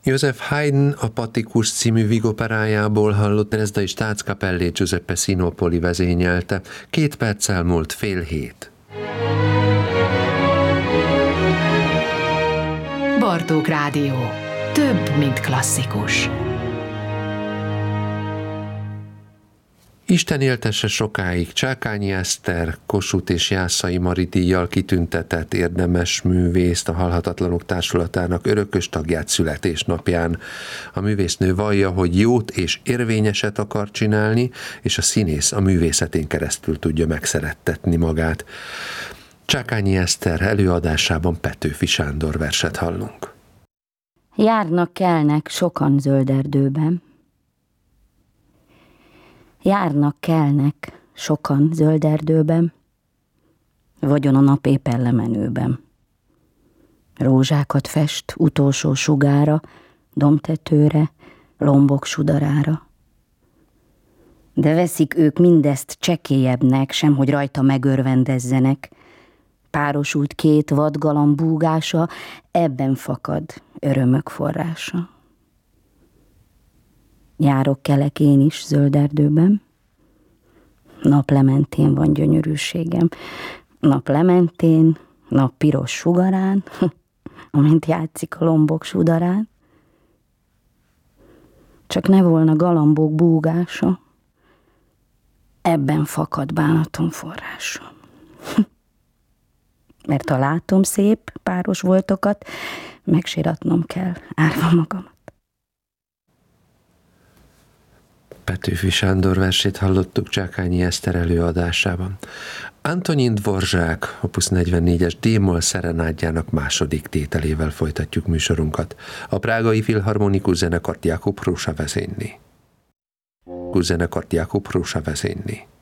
Joseph Haydn a Patikus című vígoperájából hallott Dresdai Staatskapellét Giuseppe Sinopoli vezényelte. 2 perccel múlt 6:30. Bartók Rádió. Több, mint klasszikus. Isten éltesse sokáig Csákányi Eszter, Kossuth és Jászai Mari díjjal kitüntetett érdemes művészt, a Halhatatlanok Társulatának örökös tagját születésnapján. A művésznő vallja, hogy jót és érvényeset akar csinálni, és a színész a művészetén keresztül tudja megszerettetni magát. Csákányi Eszter előadásában Petőfi Sándor verset hallunk. Járnak, kelnek sokan zöld erdőben. Járnak, kelnek sokan zöld erdőben, vagyon a nap éppen lemenőben. Rózsákat fest utolsó sugára, domtetőre, lombok sudarára. De veszik ők mindezt csekélyebbnek, sem hogy rajta megörvendezzenek. Párosult 2 vadgalamb búgása, ebben fakad örömök forrása. Járok, kelek én is zöld erdőben. Naplementén van gyönyörűségem. Naplementén, nap piros sugarán, amint játszik a lombok sudarán. Csak ne volna galambok búgása, ebben fakad bánatom forrása. Mert ha látom szép páros voltokat, megsiratnom kell árva magamat. Petőfi Sándor versét hallottuk Csákányi Eszter előadásában. Antonin Dvorzsák, Opus 44-es D-moll szerenádjának második tételével folytatjuk műsorunkat. A Prágai Filharmonikus Zenekart Jakub Hrusa vezényli.